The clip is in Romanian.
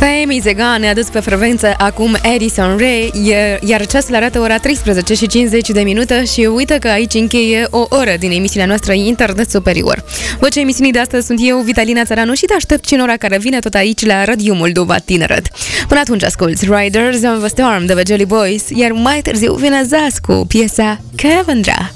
Fame is a Gun ne-a dus pe frecvență acum Addison Rae, iar ceasul arată ora 13:50 și uite că aici încheie o oră din emisiunea noastră Internet Superior. Vocea emisiunii de astăzi sunt eu, Vitalina Țăranu, și te aștept și în ora care vine tot aici la Radio Moldova Tineret. Până atunci asculți Riders on the Storm de The Jelly Boys, iar mai târziu vine Zaz cu piesa Cavendra.